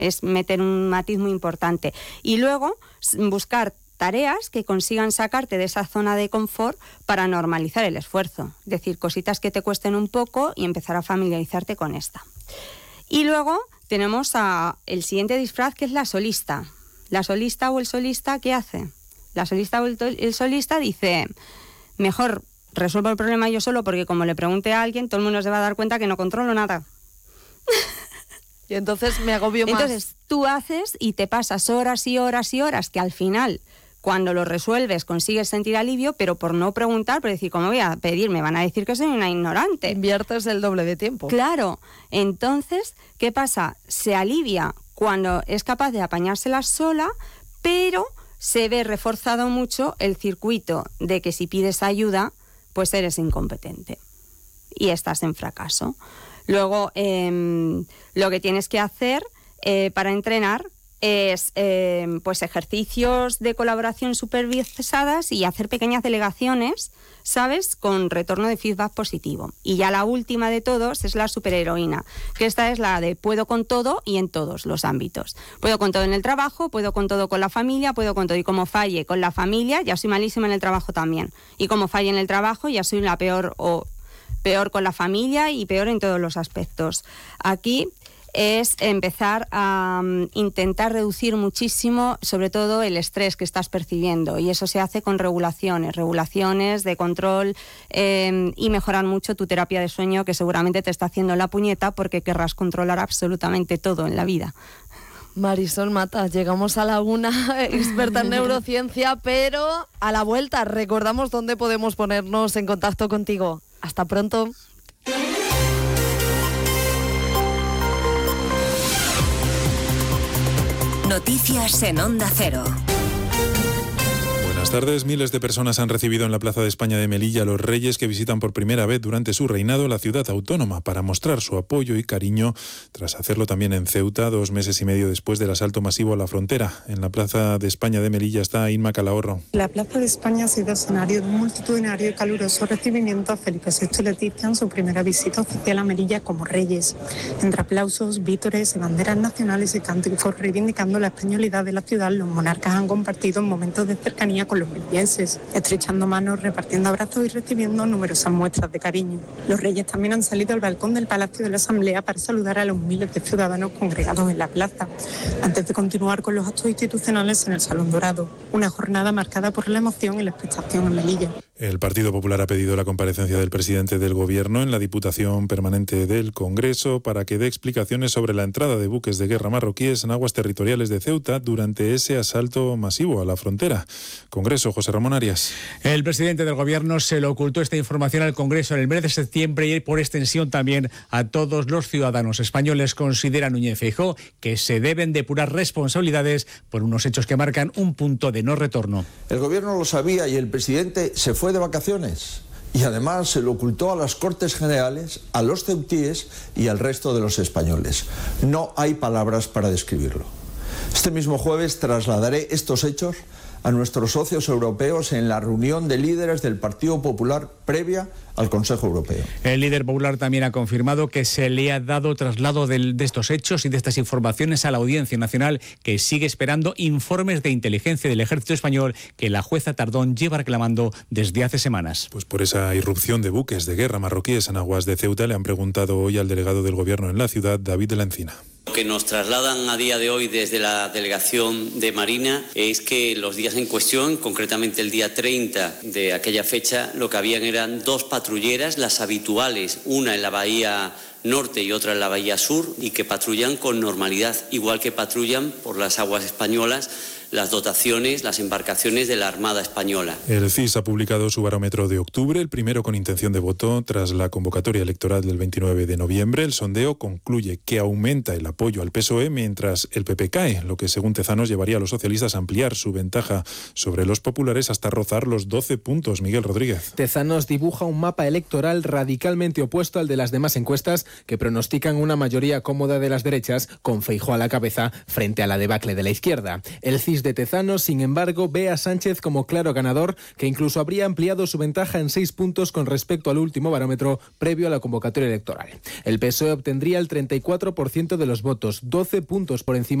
Es meter un matiz muy importante. Y luego buscar tareas que consigan sacarte de esa zona de confort para normalizar el esfuerzo. Es decir, cositas que te cuesten un poco y empezar a familiarizarte con esta. Y luego tenemos el siguiente disfraz, que es la solista. La solista o el solista, ¿qué hace? La solista o el solista dice, mejor resuelvo el problema yo solo, porque como le pregunte a alguien, todo el mundo se va a dar cuenta que no controlo nada. Y entonces me agobio más. Entonces tú haces y te pasas horas y horas y horas, que al final, cuando lo resuelves, consigues sentir alivio, pero por no preguntar, por decir, ¿cómo voy a pedir? Me van a decir que soy una ignorante. Inviertes el doble de tiempo. Claro. Entonces, ¿qué pasa? Se alivia cuando es capaz de apañársela sola, pero se ve reforzado mucho el circuito de que si pides ayuda, pues eres incompetente y estás en fracaso. Luego, lo que tienes que hacer para entrenar es pues ejercicios de colaboración supervisadas y hacer pequeñas delegaciones, ¿sabes?, con retorno de feedback positivo. Y ya la última de todos es la superheroína, que esta es la de puedo con todo y en todos los ámbitos. Puedo con todo en el trabajo, puedo con todo con la familia, puedo con todo. Y como falle con la familia, ya soy malísima en el trabajo también. Y como falle en el trabajo, ya soy la peor con la familia y peor en todos los aspectos. Aquí es empezar a intentar reducir muchísimo, sobre todo el estrés que estás percibiendo, y eso se hace con regulaciones de control, y mejorar mucho tu terapia de sueño, que seguramente te está haciendo la puñeta porque querrás controlar absolutamente todo en la vida. Marisol Mata, llegamos a la una, experta en neurociencia, pero a la vuelta recordamos dónde podemos ponernos en contacto contigo. Hasta pronto. Noticias en Onda Cero. Buenas tardes. Miles de personas han recibido en la Plaza de España de Melilla a los reyes que visitan por primera vez durante su reinado la ciudad autónoma para mostrar su apoyo y cariño, tras hacerlo también en Ceuta 2 meses y medio después del asalto masivo a la frontera. En la Plaza de España de Melilla está Inma Calahorro. La Plaza de España ha sido escenario de un multitudinario y caluroso recibimiento a Felipe VI y Leticia en su primera visita oficial a Melilla como reyes. Entre aplausos, vítores y banderas nacionales y cánticos reivindicando la españolidad de la ciudad, los monarcas han compartido momentos de cercanía con los melillenses, estrechando manos, repartiendo abrazos y recibiendo numerosas muestras de cariño. Los reyes también han salido al balcón del Palacio de la Asamblea para saludar a los miles de ciudadanos congregados en la plaza, antes de continuar con los actos institucionales en el Salón Dorado, una jornada marcada por la emoción y la expectación en Melilla. El Partido Popular ha pedido la comparecencia del presidente del Gobierno en la Diputación Permanente del Congreso para que dé explicaciones sobre la entrada de buques de guerra marroquíes en aguas territoriales de Ceuta durante ese asalto masivo a la frontera. Congreso, José Ramón Arias. El presidente del Gobierno se le ocultó esta información al Congreso en el mes de septiembre y por extensión también a todos los ciudadanos españoles. Considera Núñez Feijóo que se deben depurar responsabilidades por unos hechos que marcan un punto de no retorno. El Gobierno lo sabía y el presidente se fue de vacaciones y además se lo ocultó a las Cortes Generales, a los ceutíes y al resto de los españoles. No hay palabras para describirlo. Este mismo jueves trasladaré estos hechos a nuestros socios europeos en la reunión de líderes del Partido Popular previa al Consejo Europeo. El líder popular también ha confirmado que se le ha dado traslado de estos hechos y de estas informaciones a la Audiencia Nacional, que sigue esperando informes de inteligencia del Ejército Español que la jueza Tardón lleva reclamando desde hace semanas. Pues por esa irrupción de buques de guerra marroquíes en aguas de Ceuta le han preguntado hoy al delegado del Gobierno en la ciudad, David de la Encina. Lo que nos trasladan a día de hoy desde la Delegación de Marina es que los días en cuestión, concretamente el día 30 de aquella fecha, lo que habían eran 2 patrulleras, las habituales, una en la bahía norte y otra en la bahía sur, y que patrullan con normalidad, igual que patrullan por las aguas españolas las dotaciones, las embarcaciones de la Armada Española. El CIS ha publicado su barómetro de octubre, el primero con intención de voto tras la convocatoria electoral del 29 de noviembre. El sondeo concluye que aumenta el apoyo al PSOE mientras el PP cae, lo que según Tezanos llevaría a los socialistas a ampliar su ventaja sobre los populares hasta rozar los 12 puntos. Miguel Rodríguez. Tezanos dibuja un mapa electoral radicalmente opuesto al de las demás encuestas, que pronostican una mayoría cómoda de las derechas, con Feijóo a la cabeza frente a la debacle de la izquierda. El CIS de Tezanos, sin embargo, ve a Sánchez como claro ganador, que incluso habría ampliado su ventaja en 6 puntos con respecto al último barómetro previo a la convocatoria electoral. El PSOE obtendría el 34% de los votos, 12 puntos por encima